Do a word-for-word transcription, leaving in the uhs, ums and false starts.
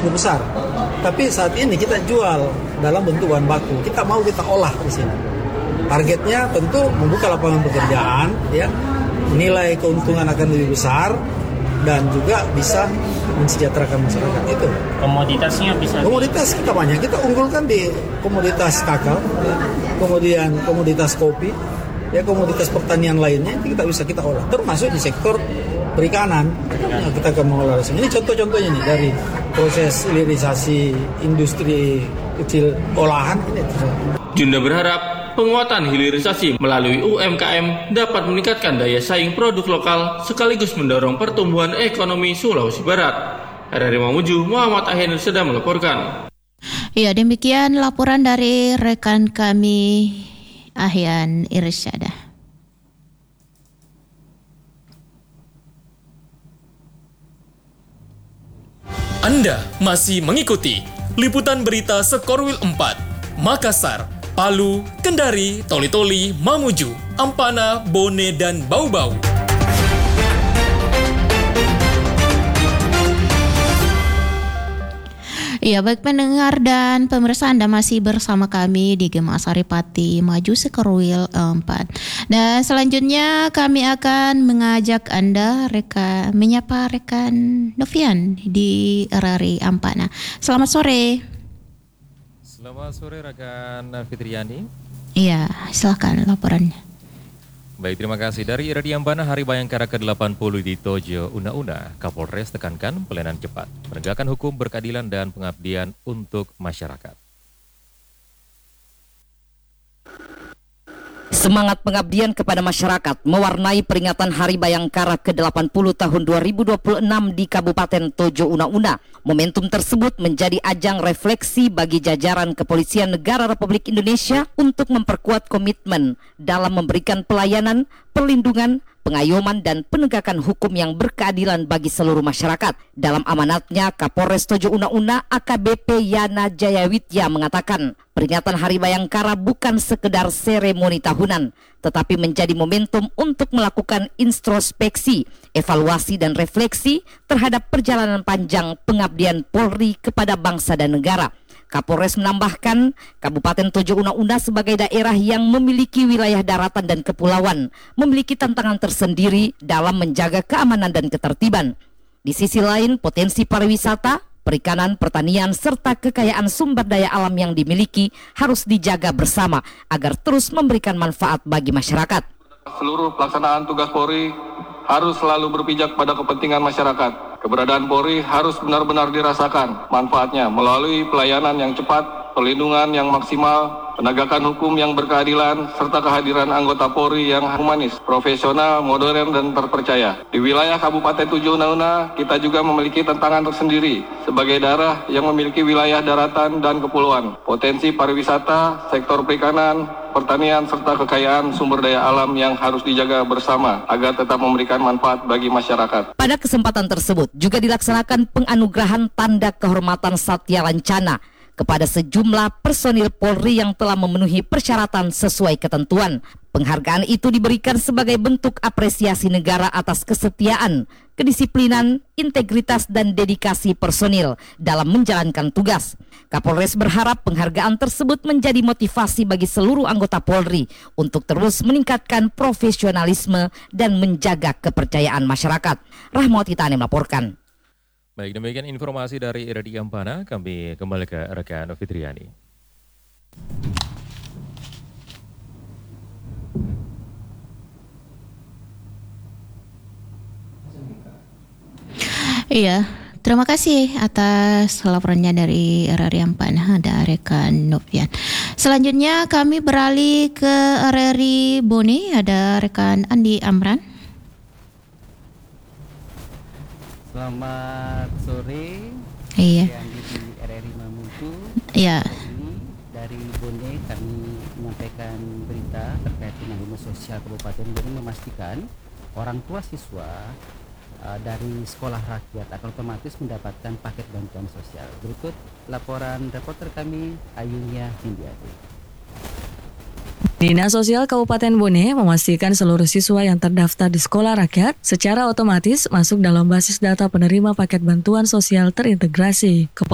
cukup besar. Tapi saat ini kita jual dalam bentuk bahan baku. Kita mau kita olah di sini. Targetnya tentu membuka lapangan pekerjaan, ya, nilai keuntungan akan lebih besar dan juga bisa mensejahterakan masyarakat itu. Komoditasnya bisa. Komoditas kita banyak. Kita unggulkan di komoditas kakao, ya, kemudian komoditas kopi, ya, komoditas pertanian lainnya itu kita bisa kita olah. Termasuk di sektor perikanan, ya, kita akan mengolah. Ini contoh-contohnya nih dari proses hilirisasi industri kecil olahan ini. Junda berharap penguatan hilirisasi melalui U M K M dapat meningkatkan daya saing produk lokal sekaligus mendorong pertumbuhan ekonomi Sulawesi Barat. R R I Mamuju, Muhammad Ahenul sedang melaporkan. Ya, demikian laporan dari rekan kami Ahyan Irsyada. Anda masih mengikuti liputan berita Sekorwil empat, Makassar, Palu, Kendari, Toli-Toli, Mamuju, Ampana, Bone, dan Bau-Bau. Ya, baik pendengar dan pemirsa, Anda masih bersama kami di Gema Saripati Maju Sekorwil empat. Dan selanjutnya kami akan mengajak Anda reka, menyapa rekan Novian di R R I Ampana. Selamat sore. Selamat sore rekan Fitriani. Iya, silakan laporannya. Baik, terima kasih. Dari R R I Ampana, Hari Bayangkara ke delapan puluh di Tojo Una-Una, Kapolres tekankan pelayanan cepat, penegakan hukum, berkeadilan, dan pengabdian untuk masyarakat. Semangat pengabdian kepada masyarakat mewarnai peringatan Hari Bayangkara ke delapan puluh tahun dua ribu dua puluh enam di Kabupaten Tojo Una-Una. Momentum tersebut menjadi ajang refleksi bagi jajaran Kepolisian Negara Republik Indonesia untuk memperkuat komitmen dalam memberikan pelayanan, perlindungan, pengayoman, dan penegakan hukum yang berkeadilan bagi seluruh masyarakat. Dalam amanatnya, Kapolres Tojo Una-Una A K B P Yana Jayawitya mengatakan, peringatan Hari Bayangkara bukan sekedar seremoni tahunan, tetapi menjadi momentum untuk melakukan introspeksi, evaluasi, dan refleksi terhadap perjalanan panjang pengabdian Polri kepada bangsa dan negara. Kapolres menambahkan, Kabupaten Tojo Una-Una sebagai daerah yang memiliki wilayah daratan dan kepulauan memiliki tantangan tersendiri dalam menjaga keamanan dan ketertiban. Di sisi lain, potensi pariwisata, perikanan, pertanian, serta kekayaan sumber daya alam yang dimiliki harus dijaga bersama agar terus memberikan manfaat bagi masyarakat. Seluruh pelaksanaan tugas Polri harus selalu berpijak pada kepentingan masyarakat. Keberadaan Polri harus benar-benar dirasakan manfaatnya melalui pelayanan yang cepat, perlindungan yang maksimal, penegakan hukum yang berkeadilan, serta kehadiran anggota Polri yang humanis, profesional, modern, dan terpercaya. Di wilayah Kabupaten Tojo Una-Una, kita juga memiliki tantangan tersendiri sebagai daerah yang memiliki wilayah daratan dan kepulauan. Potensi pariwisata, sektor perikanan, pertanian, serta kekayaan sumber daya alam yang harus dijaga bersama agar tetap memberikan manfaat bagi masyarakat. Pada kesempatan tersebut juga dilaksanakan penganugerahan tanda kehormatan Satya Lancana kepada sejumlah personil Polri yang telah memenuhi persyaratan sesuai ketentuan. Penghargaan itu diberikan sebagai bentuk apresiasi negara atas kesetiaan, kedisiplinan, integritas, dan dedikasi personil dalam menjalankan tugas. Kapolres berharap penghargaan tersebut menjadi motivasi bagi seluruh anggota Polri untuk terus meningkatkan profesionalisme dan menjaga kepercayaan masyarakat. Rahmawati Tani melaporkan. Baik, demikian informasi dari R R I Ampana. Kami kembali ke rekan Fitriani. Iya, terima kasih atas laporannya dari R R I Ampana, ada rekan Novian. Selanjutnya kami beralih ke R R I Bone, ada rekan Andi Amran. Selamat sore. Iya. Andi di R R I Mamuju. Iya. Dari Bone kami menyampaikan berita terkait dengan Dinas Sosial Kabupaten Bone memastikan orang tua siswa uh, dari sekolah rakyat akan otomatis mendapatkan paket bantuan sosial. Berikut laporan reporter kami Ayunya Hindiati. Dinas Sosial Kabupaten Bone memastikan seluruh siswa yang terdaftar di sekolah rakyat secara otomatis masuk dalam basis data penerima paket bantuan sosial terintegrasi.